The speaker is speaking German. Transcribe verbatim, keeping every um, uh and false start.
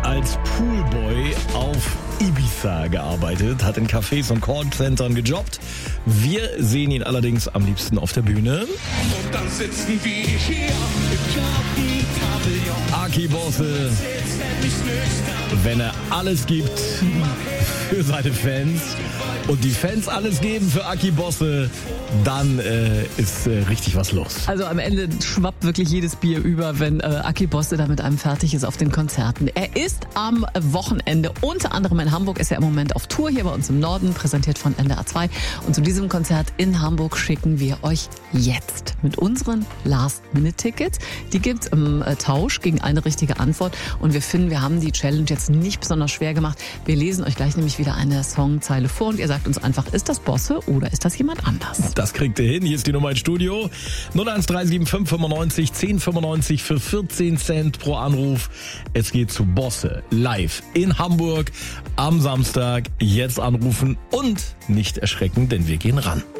als Poolboy auf Ibiza gearbeitet, hat in Cafés und Callcentern gejobbt. Wir sehen ihn allerdings am liebsten auf der Bühne. Und dann sitzen wir hier im Pavillon. Aki Bosse, wenn er alles gibt für seine Fans und die Fans alles geben für Aki Bosse, dann äh, ist äh, richtig was los. Also am Ende schwappt wirklich jedes Bier über, wenn äh, Aki Bosse da mit einem fertig ist auf den Konzerten. Er ist am Wochenende unter anderem in Hamburg, ist er im Moment auf Tour hier bei uns im Norden, präsentiert von N D R zwei. Und zu diesem Konzert in Hamburg schicken wir euch jetzt mit unseren Last-Minute-Tickets. Die gibt's im äh, Tausch gegen eine richtige Antwort. Und wir finden, wir haben die Challenge jetzt nicht besonders schwer gemacht. Wir lesen euch gleich nämlich wieder eine Songzeile vor und ihr sagt uns einfach, ist das Bosse oder ist das jemand anders? Das kriegt ihr hin. Hier ist die Nummer ins Studio. null eins drei sieben fünf fünfundneunzig zehn fünfundneunzig für vierzehn Cent pro Anruf. Es geht zu Bosse live in Hamburg am Samstag. Jetzt anrufen und nicht erschrecken, denn wir gehen ran.